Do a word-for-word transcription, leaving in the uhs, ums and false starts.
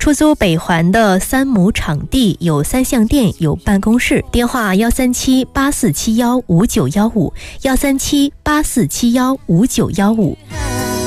出租北环的三亩场地，有三项店，有办公室。电话幺三七八四七幺五九幺五，幺三七八四七幺五九幺五。